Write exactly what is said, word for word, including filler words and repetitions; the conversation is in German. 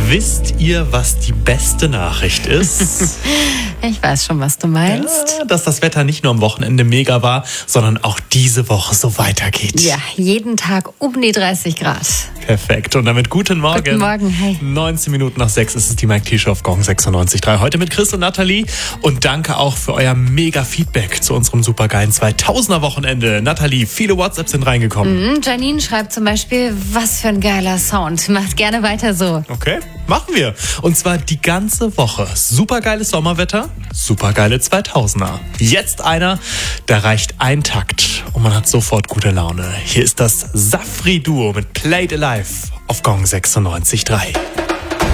Wisst ihr, was die beste Nachricht ist? Ich weiß schon, was du meinst. Ja, dass das Wetter nicht nur am Wochenende mega war, sondern auch diese Woche so weitergeht. Ja, jeden Tag um die dreißig Grad. Perfekt. Und damit guten Morgen. Guten Morgen, hey. neunzehn Minuten nach sechs ist es die Mike T-Show auf Gong sechsundneunzig Komma drei. Heute mit Chris und Nathalie. Und danke auch für euer mega Feedback zu unserem supergeilen zweitausender Wochenende. Nathalie, viele WhatsApps sind reingekommen. Mhm, Janine schreibt zum Beispiel, was für ein geiler Sound. Macht gerne weiter so. Okay, machen wir. Und zwar die ganze Woche. Supergeiles Sommerwetter, supergeile zweitausender. Jetzt einer, da reicht ein Takt und man hat sofort gute Laune. Hier ist das Safri-Duo mit Played Alive auf Gong sechsundneunzig Komma drei.